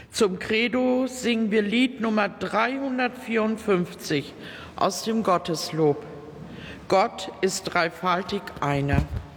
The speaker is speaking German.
Zum Credo singen wir Lied Nummer 354 aus dem Gotteslob. Gott ist dreifaltig einer.